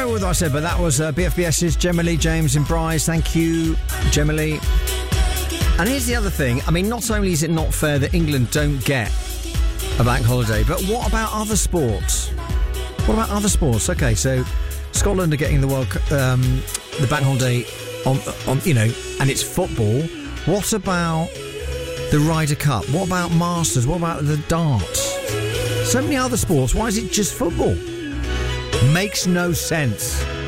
know what I said, but that was BFBS's Gemma Lee, James and Bryce. Thank you, Gemma Lee. And here's the other thing. I mean, not only is it not fair that England don't get a bank holiday, but what about other sports? What about other sports? Okay, so Scotland are getting the the bank holiday on and it's football. What about the Ryder Cup? What about Masters? What about the darts? So many other sports. Why is it just football? Makes no sense.